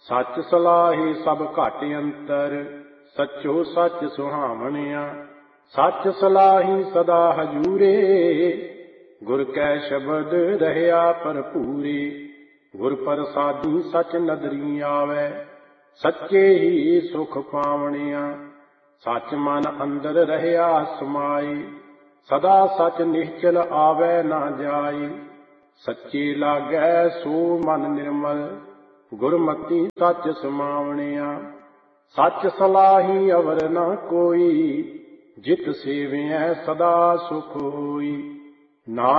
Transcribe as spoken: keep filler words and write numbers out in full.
सच सलाही सब घट अंतर, सचो सच सुहावनिया। सच सलाही सदा हजूरे, गुर कै शब्द रहया भरपूरे। गुर प्रसादी सच नदरी आवे, सच्चे ही सुख पावनिया। सच मन अंदर रहया समाए, सदा सच निश्चल आवे ना जाए। सच्चे लागै सो मन निर्मल, गुरमति सच समावनिया। सच सलाही अवर न कोई, जित सेवियै सदा सुख होई।